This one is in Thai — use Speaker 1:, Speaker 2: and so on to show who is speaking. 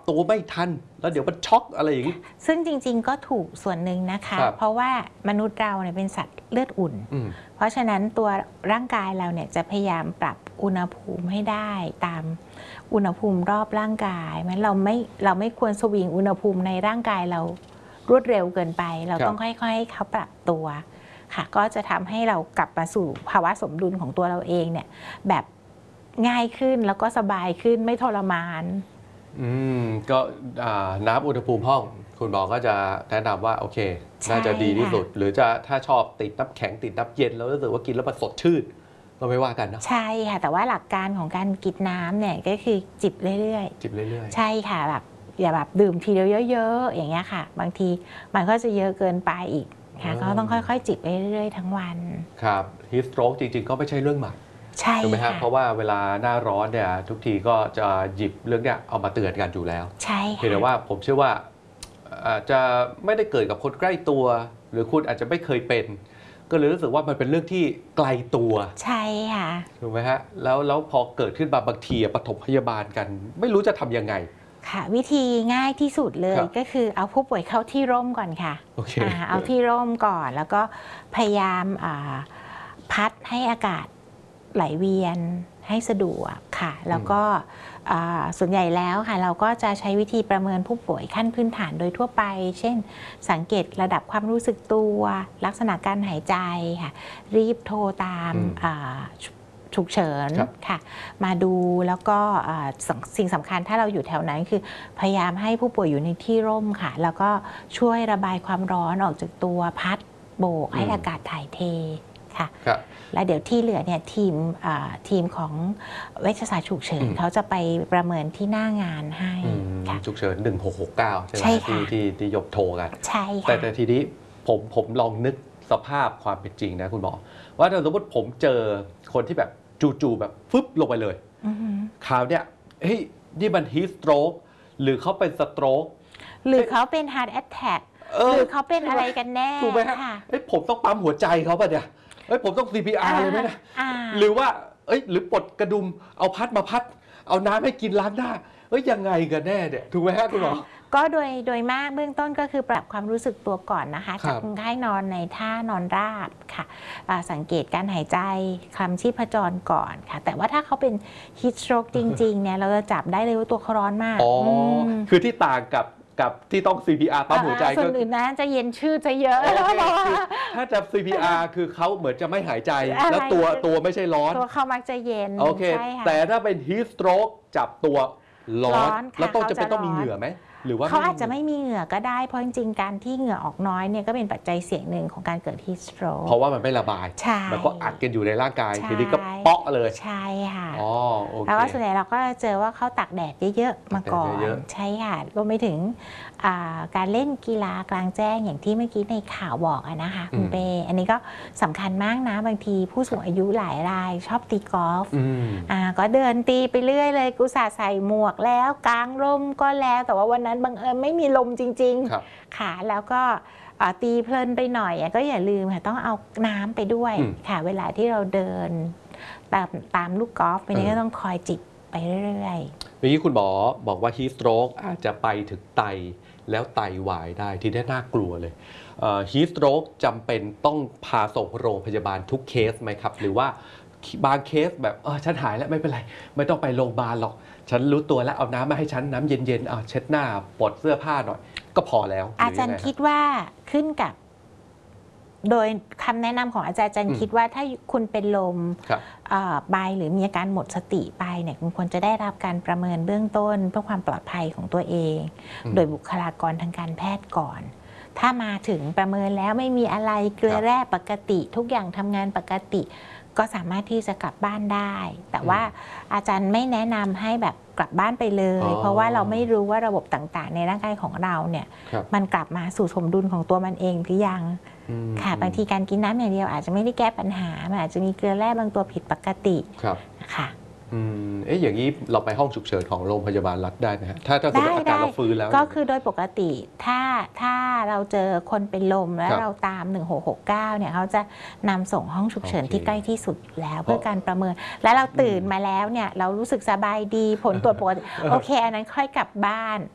Speaker 1: ตัวไม่ทันแล้วเดี๋ยวมันช็อกอะไรอย่างนี้
Speaker 2: ซึ่งจริงๆก็ถูกส่วนหนึ่งนะคะเพราะว่ามนุษย์เราเนี่ยเป็นสัตว์เลือดอุ่นเพราะฉะนั้นตัวร่างกายเราเนี่ยจะพยายามปรับอุณหภูมิให้ได้ตามอุณหภูมิรอบร่างกายมันเราไม่ควรสวิงอุณหภูมิในร่างกายเรารวดเร็วเกินไปเราต้องค่อยๆให้เขาปรับตัวค่ะก็จะทำให้เรากลับมาสู่ภาวะสมดุลของตัวเราเองเนี่ยแบบง่ายขึ้นแล้วก็สบายขึ้นไม่ทรมาน
Speaker 1: ก็น้ำอุณหภูมิห้องคุณหมอก็จะแนะนำว่าโอเคน่าจะดีที่สุดหรือจะถ้าชอบติดน้ำแข็งติดน้ำเย็นแล้วรู้สึกว่ากินแล้วมันสดชื่นก็ไม่ว่ากันนะ
Speaker 2: ใช่ค่ะแต่ว่าหลักการของการกินน้ำเนี่ยก็คือจิบเรื่อย
Speaker 1: ๆจิบเรื่อย
Speaker 2: ๆใช่ค่ะแบบอย่าแบบดื่มทีเดียวเยอะๆอย่างเงี้ยค่ะบางทีมันก็จะเยอะเกินไปอีกค่ะก็ต้องค่อยๆจิบไปเรื่อยๆทั้งวัน
Speaker 1: ครับฮีทสโตรกจริงๆก็ไม่ใช่เรื่องใหม่
Speaker 2: ใช่
Speaker 1: ถูกไหมครับเพราะว่าเวลาหน้าร้อนเนี่ยทุกทีก็จะหยิบเรื่องเนี้ยเอามาเตือนกันอยู่แล้ว
Speaker 2: ใช่
Speaker 1: เพียงแต่ว่าผมเชื่อว่าอาจจะไม่ได้เกิดกับคนใกล้ตัวหรือคุณอาจจะไม่เคยเป็นก็เลยรู้สึกว่ามันเป็นเรื่องที่ไกลตัว
Speaker 2: ใช่ค่ะ
Speaker 1: ถูกไหมฮะแล้วพอเกิดขึ้นมาบางทีปฐมพยาบาลกันไม่รู้จะทำยังไง
Speaker 2: ค่ะวิธีง่ายที่สุดเลยก็คือเอาผู้ป่วยเข้าที่ร่มก่อนค่ะ เอาที่ร่มก่อนแล้วก็พยายามพัดให้อากาศไหลเวียนให้สะดวกค่ะแล้วก็ส่วนใหญ่แล้วค่ะเราก็จะใช้วิธีประเมินผู้ป่วยขั้นพื้นฐานโดยทั่วไปเช่นสังเกตระดับความรู้สึกตัวลักษณะการหายใจค่ะรีบโทรตามฉุกเฉินค่ะมาดูแล้วก็สิ่งสำคัญถ้าเราอยู่แถวนั้นคือพยายามให้ผู้ป่วยอยู่ในที่ร่มค่ะแล้วก็ช่วยระบายความร้อนออกจากตัวพัดโบกให้อากาศถ่ายเทค่ะและเดี๋ยวที่เหลือเนี่ยทีมของเวชศาสตร์ฉุกเฉินเขาจะไปประเมินที่หน้างานให้ค่ะ
Speaker 1: ฉุกเฉิน1669ใช่ไหมที่ยกโทรกัน
Speaker 2: ใช่ค่ะ
Speaker 1: แต่ทีนี้ผมลองนึกสภาพความเป็นจริงนะคุณหมอว่าถ้าสมมติผมเจอคนที่แบบจู่ๆแบบฟึบลงไปเลยคราวเนี้ยเฮ้ยนี่มันฮีทสโตรกหรือเขาเป็นสโตรก
Speaker 2: หรือเขาเป็นฮาร์ทแอทแทกหรือเขาเป็นอะไรกันแน่
Speaker 1: ถูกไหมครับผมต้องปั๊มหัวใจเขาป่ะเนี่ยผมต้อง CPR เลยไหมนะหรือว่าหรือปลดกระดุมเอาพัดมาพัดเอาน้ำให้กินล้างหน้ายังไงกันแน่เนี่ยถูกไหมฮะคุณหมอ
Speaker 2: ก็โดยมากเบื้องต้นก็คือปรับความรู้สึกตัวก่อนนะคะจากคนไข้นอนในท่านอนราบค่ะสังเกตการหายใจคลำชีพจรก่อนค่ะแต่ว่าถ้าเขาเป็นฮีทสโตรกจริงๆเนี่ยเราจะจับได้เลยว่าตัวเขาร้อนมาก
Speaker 1: คือที่ต่างกับที่ต้อง CPR ปั๊มหัวใจ
Speaker 2: ส่วนอื่นนะจะเย็นชื่อจะเยอะ
Speaker 1: ถ้าจะ CPR คือเขาเหมือนจะไม่หายใจแล้วตัวไม่ใช่ร้อน
Speaker 2: ตัวเขามักจะเย็น
Speaker 1: โอเคแต่ถ้าเป็น heat stroke จับตัวร้อนแล้วต้องมีเหงื่อไหมหรือว่า
Speaker 2: เขาอาจจะไม่มีเหงื่อก็ได้เพราะจริงๆการที่เหงื่อออกน้อยเนี่ยก็เป็นปัจจัยเสี่ยงหนึ่งของการเกิด heat stroke
Speaker 1: เพราะว่ามันไม่ระบายมันก็อัดกันอยู่ในร่างกายทีนี้ก็เปาะเลย
Speaker 2: ใช่ค่ะ
Speaker 1: โอเค
Speaker 2: แล้วก็ส่วนใหญ่เราก็เจอว่าเขาตากแดดเยอะๆมาก่อนใช่ค่ะรวมไปถึงการเล่นกีฬากลางแจ้งอย่างที่เมื่อกี้ในข่าวบอกนะคะคุณเป้อันนี้ก็สำคัญมากนะบางทีผู้สูงอายุหลายรายชอบตีกอล์ฟก็เดินตีไปเรื่อยเลยกุศลใส่หมวกแล้วกางร่มก็แล้วแต่ว่าวันนั้นบังเอิญไม่มีลมจริงๆค่ะแล้วก็ตีเพลินไปหน่อยก็อย่าลืมค่ะต้องเอาน้ำไปด้วยค่ะเวลาที่เราเดินตามลูกกอล์ฟไปนี่ก็ต้องคอยจิบไปเรื่อย
Speaker 1: ๆเมื่อกี้คุณหมอบอกว่าฮีทสโตรกอาจจะไปถึงไตแล้วไตวายได้ที่ได้น่ากลัวเลยฮีทสโตรกจำเป็นต้องพาส่งโรงพยาบาลทุกเคสไหมครับหรือว่าบางเคสแบบฉันหายแล้วไม่เป็นไรไม่ต้องไปโรงพยาบาลหรอกฉันรู้ตัวแล้วเอาน้ำมาให้ฉันน้ำเย็นๆเช็ดหน้าปลดเสื้อผ้าหน่อยก็พอแล้ว
Speaker 2: อาจารย์คิดว่าขึ้นกับโดยคำแนะนำของอาจารย์คิดว่าถ้าคุณเป็นลมไปหรือมีอาการหมดสติไปเนี่ยคุณควรจะได้รับการประเมินเบื้องต้นเพื่อความปลอดภัยของตัวเองโดยบุคลากรทางการแพทย์ก่อนถ้ามาถึงประเมินแล้วไม่มีอะไรเกลือแร่ปกติทุกอย่างทำงานปกติก็สามารถที่จะกลับบ้านได้แต่ว่าอาจารย์ไม่แนะนำให้แบบกลับบ้านไปเลยเพราะว่าเราไม่รู้ว่าระบบต่างๆในร่างกายของเราเนี่ยมันกลับมาสู่สมดุลของตัวมันเองหรือยังค่ะบางทีการกินน้ำอย่างเดียวอาจจะไม่ได้แก้ปัญหามันอาจจะมีเกลือแร่บางตัวผิดปกติค่ะ
Speaker 1: อย่างนี้เราไปห้องฉุกเฉินของโรงพยาบาลรัฐได้ไหมฮะถ้าสมมติอาการเราฟื้นแล้ว
Speaker 2: ก็คือโดยปกติถ้าเราเจอคนเป็นลมแล้วเราตาม1669เนี่ยเขาจะนำส่งห้องฉุกเฉินที่ใกล้ที่สุดแล้วเพื่อการประเมินแล้วเราตื่นมาแล้วเนี่ยเรารู้สึกสบายดีผลตรวจปกติโอเคอันนั้นค่อยกลับบ้าน